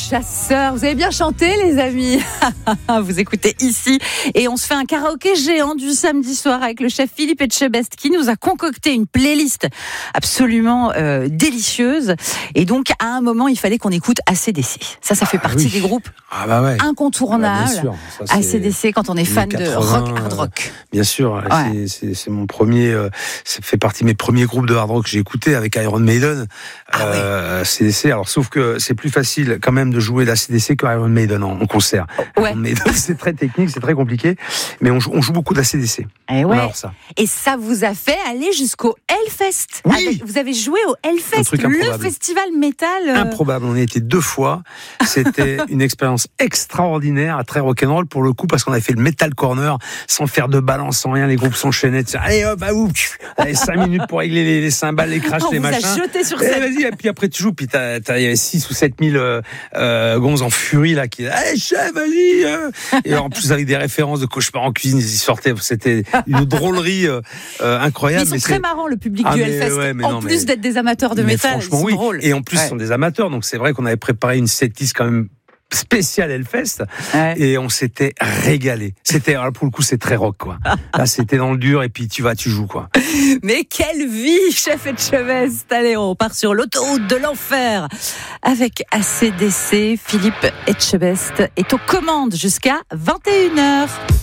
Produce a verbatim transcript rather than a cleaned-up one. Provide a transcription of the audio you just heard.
chasseurs. Vous avez bien chanté, les amis. Vous écoutez ici. Et on se fait un karaoké géant du samedi soir avec le chef Philippe Etchebest qui nous a concocté une playlist absolument euh, délicieuse. Et donc, à un moment, il fallait qu'on écoute A C D C. Ça, ça fait ah, partie oui. des groupes ah, bah ouais. incontournables. Ah, bien sûr. Ça, A C D C, quand on est fan de rock, hard rock. Bien sûr. Ouais. C'est, c'est, c'est mon premier, euh, ça fait partie de mes premiers groupes de hard rock que j'ai écouté avec Iron Maiden. Ah, euh, A C D C. Alors, sauf que c'est plus facile quand même de jouer d'A C D C que Iron Maiden en, en concert. Ouais. Iron Maiden, c'est très technique, c'est très compliqué. Mais on joue, on joue beaucoup d'A C D C. Et, ouais. Alors, ça. Et ça vous a fait aller jusqu'au Hellfest. Oui. Avec, vous avez joué au Hellfest, le festival métal. Euh... Improbable. On y était deux fois. C'était une expérience extraordinaire, très rock'n'roll pour le coup, parce qu'on avait fait le Metal Corner sans faire de balance, sans rien. Les groupes s'enchaînaient. Allez hop, ah, ouf, allez, cinq minutes pour régler les, les cymbales, les crashs, on les vous machins. A jeté sur et scène. vas-y, et puis après tu joues, puis t'as, t'as, il y avait six ou sept mille euh, euh, gonzes en furie là qui, allez chef, vas-y. Euh. Et en plus avec des références de Cauchemar en cuisine, ils y sortaient. C'était une drôlerie euh, euh, incroyable. Mais ils sont mais très c'est... marrants le public ah, du mais, Hellfest. ouais, mais en non, plus mais... d'être des amateurs de mais métal, franchement, ils sont oui. drôles. Et en plus, ouais. ce sont des amateurs, donc c'est vrai qu'on avait préparé une setlist quand même spécial Hellfest ouais. et on s'était régalé. C'était alors pour le coup c'est très rock quoi. Là c'était dans le dur et puis tu vas tu joues quoi. Mais quelle vie, chef Etchebest. Allez, on part sur l'autoroute de l'enfer avec A C D C. Philippe Etchebest est aux commandes jusqu'à vingt et une heures.